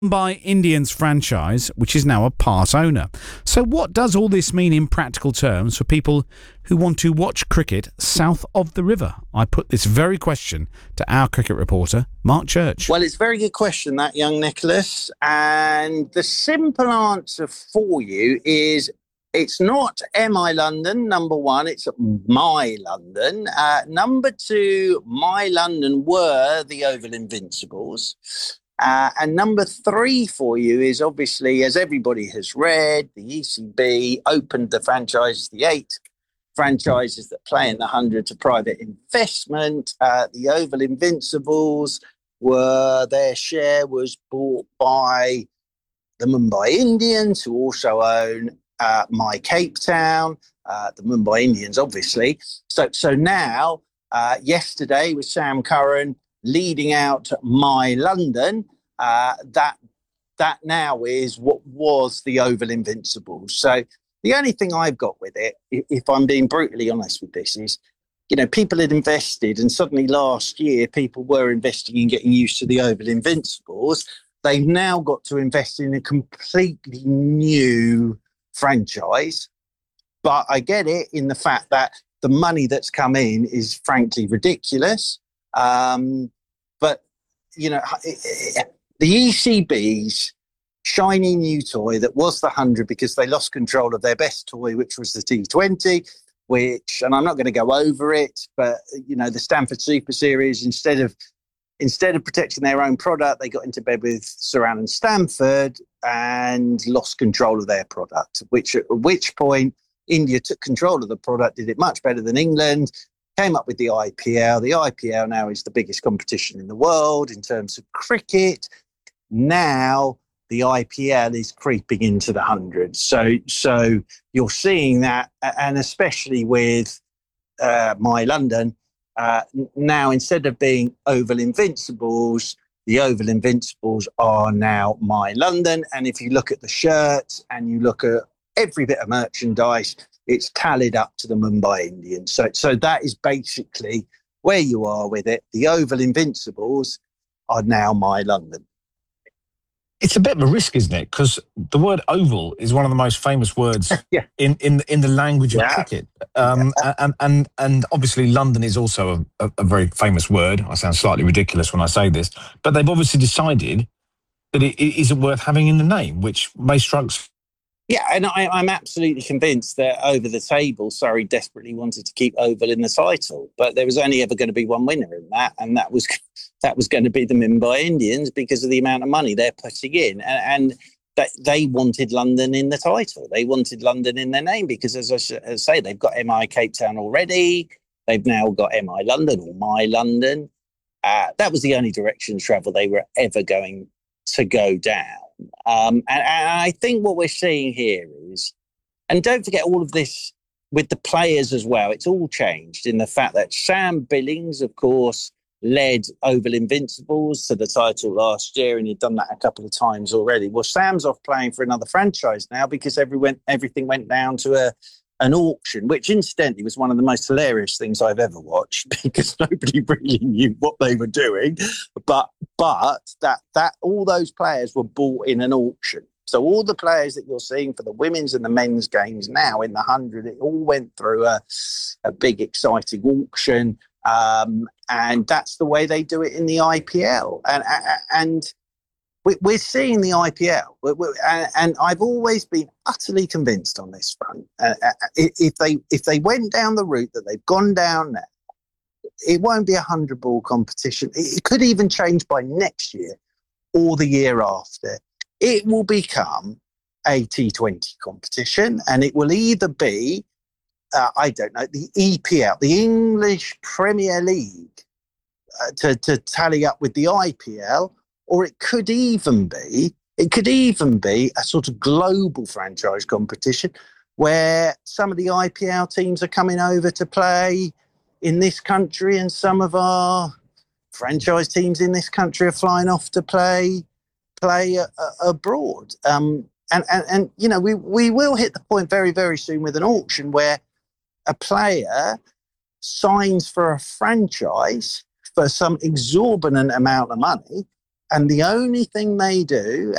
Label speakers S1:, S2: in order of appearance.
S1: By Indians franchise, which is now a part owner. So what does all this mean in practical terms for people who want to watch cricket south of the river? I put this very question to our cricket reporter, Mark Church.
S2: Well, it's a very good question, that, young Nicholas. And the simple answer for you is it's not MI London, number one, it's My London. Number two, My London were the Oval Invincibles. And number three for you is obviously, as everybody has read, the ECB opened the franchises, the 8 franchises that play in the 100 to private investment. The Oval Invincibles their share was bought by the Mumbai Indians, who also own My Cape Town, the Mumbai Indians, obviously. So now, yesterday, with Sam Curran leading out My London, that now is what was the Oval Invincibles. So the only thing I've got with it, if I'm being brutally honest with this, is, people had invested, and suddenly last year people were investing in getting used to the Oval Invincibles. They've now got to invest in a completely new franchise. But I get it in the fact that the money that's come in is frankly ridiculous. But, the ECB's shiny new toy that was the 100, because they lost control of their best toy, which was the T20, and I'm not going to go over it, but, the Stanford Super Series, instead of protecting their own product, they got into bed with Sir Alan Stanford and lost control of their product, at which point India took control of the product, did it much better than England, came up with the IPL. The IPL now is the biggest competition in the world in terms of cricket. Now the IPL is creeping into the 100. So you're seeing that, and especially with My London, now instead of being Oval Invincibles, the Oval Invincibles are now My London. And if you look at the shirts and you look at every bit of merchandise, it's tallied up to the Mumbai Indians. So that is basically where you are with it. The Oval Invincibles are now My London.
S3: It's a bit of a risk, isn't it? Because the word oval is one of the most famous words in the language of cricket. And obviously London is also a very famous word. I sound slightly ridiculous when I say this, but they've obviously decided that it isn't worth having in the name, which may strike.
S2: Yeah, and I'm absolutely convinced that over the table, Surrey desperately wanted to keep Oval in the title, but there was only ever going to be one winner in that, and that was going to be the Mumbai Indians, because of the amount of money they're putting in, and that they wanted London in the title. They wanted London in their name because, as I say, they've got MI Cape Town already. They've now got MI London or My London. That was the only direction of travel they were ever going to go down. And I think what we're seeing here is, and don't forget all of this with the players as well, it's all changed in the fact that Sam Billings, of course, led Oval Invincibles to the title last year, and he'd done that a couple of times already. Well, Sam's off playing for another franchise now because everything went down to an auction, which incidentally was one of the most hilarious things I've ever watched, because nobody really knew what they were doing. But that all those players were bought in an auction. So all the players that you're seeing for the women's and the men's games now in the 100, it all went through a big, exciting auction. And that's the way they do it in the IPL. And we're seeing the IPL, and I've always been utterly convinced on this front. If they went down the route that they've gone down now, it won't be a 100-ball competition. It could even change by next year or the year after. It will become a T20 competition, and it will either be, the EPL, the English Premier League, to tally up with the IPL. Or it could even be a sort of global franchise competition where some of the IPL teams are coming over to play in this country, and some of our franchise teams in this country are flying off to play abroad. And we will hit the point very, very soon with an auction where a player signs for a franchise for some exorbitant amount of money. And the only thing they do,